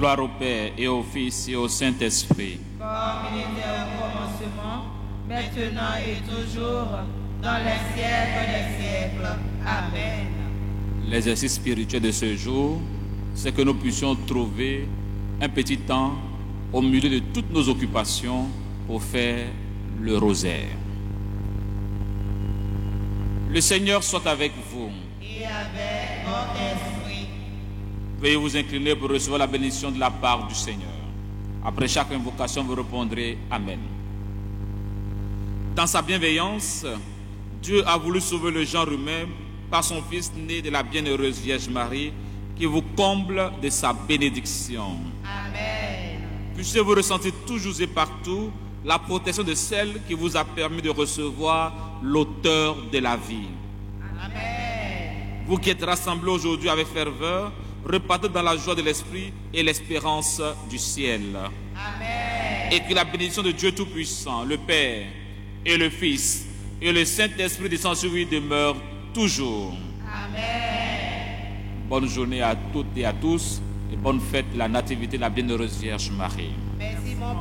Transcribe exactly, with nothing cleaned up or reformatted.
Gloire au Père et au Fils et au Saint-Esprit. Comme il était au commencement, maintenant et toujours, dans les siècles des siècles. Amen. L'exercice spirituel de ce jour, c'est que nous puissions trouver un petit temps au milieu de toutes nos occupations pour faire le rosaire. Le Seigneur soit avec vous. Et avec votre esprit. Veuillez vous incliner pour recevoir la bénédiction de la part du Seigneur. Après chaque invocation, vous répondrez Amen. Dans sa bienveillance, Dieu a voulu sauver le genre humain par son Fils né de la bienheureuse Vierge Marie, qui vous comble de sa bénédiction. Amen. Puissiez-vous ressentir toujours et partout la protection de celle qui vous a permis de recevoir l'auteur de la vie. Amen. Vous qui êtes rassemblés aujourd'hui avec ferveur, repartez dans la joie de l'Esprit et l'espérance du ciel. Amen. Et que la bénédiction de Dieu Tout-Puissant, le Père et le Fils et le Saint-Esprit descendent sur vous et demeure toujours. Amen. Bonne journée à toutes et à tous et bonne fête de la Nativité de la Bienheureuse Vierge Marie. Merci mon